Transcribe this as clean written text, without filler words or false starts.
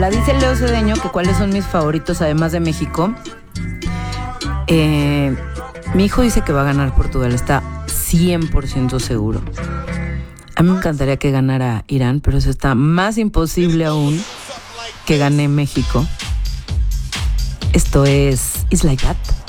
Hola, dice Leo Cedeño que cuáles son mis favoritos además de México. Mi hijo dice que va a ganar Portugal, está 100% seguro. A mí me encantaría que ganara Irán, pero eso está más imposible aún que gane México. Esto es It's Like That.